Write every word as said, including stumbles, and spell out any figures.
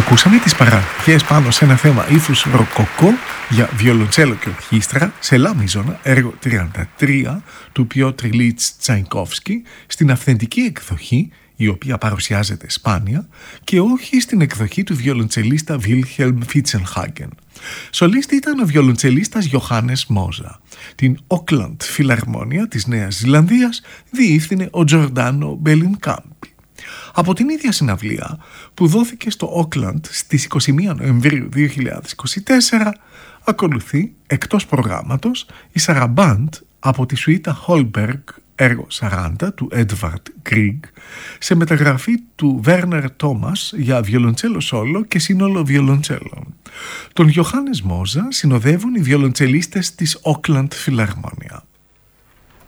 Ακούσαμε τις παραγωγές πάνω σε ένα θέμα ύφους ροκοκό για βιολοντσέλο και ορχήστρα σε λα μίζωνα, έργο τριάντα τρία του Πιότρ Ιλίτς Τσαϊκόφσκι, στην αυθεντική εκδοχή, η οποία παρουσιάζεται σπάνια, και όχι στην εκδοχή του βιολοντσελίστα Βίλχελμ Φίτσενχάγκεν. Σολίστη ήταν ο βιολοντσελίστας Γιοχάνες Μόζα. Την Όκλαντ Φιλαρμόνια της Νέας Ζηλανδίας διεύθυνε ο Τζορντάνο Μπελινκάμπι. Από την ίδια συναυλία που δόθηκε στο Όκλαντ στις είκοσι μία Νοεμβρίου δύο χιλιάδες είκοσι τέσσερα, ακολουθεί εκτός προγράμματος η Σαραμπάντ από τη σουίτα Χόλμπεργκ έργο σαράντα του Έντβαρντ Γκρίγκ, σε μεταγραφή του Βέρνερ Τόμας για βιολοντσέλο σόλο και σύνολο βιολοντσέλων. Τον Γιοχάνες Μόζα συνοδεύουν οι βιολοντσελίστες της Όκλαντ Φιλαρμόνια.